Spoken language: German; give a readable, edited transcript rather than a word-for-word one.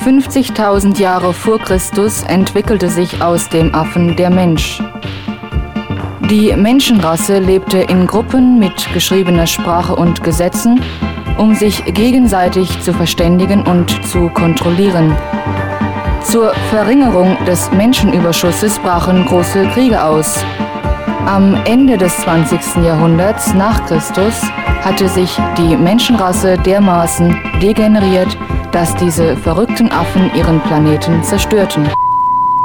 50.000 Jahre vor Christus entwickelte sich aus dem Affen der Mensch. Die Menschenrasse lebte in Gruppen mit geschriebener Sprache und Gesetzen, um sich gegenseitig zu verständigen und zu kontrollieren. Zur Verringerung des Menschenüberschusses brachen große Kriege aus. Am Ende des 20. Jahrhunderts nach Christus hatte sich die Menschenrasse dermaßen degeneriert, dass diese verrückten Affen ihren Planeten zerstörten.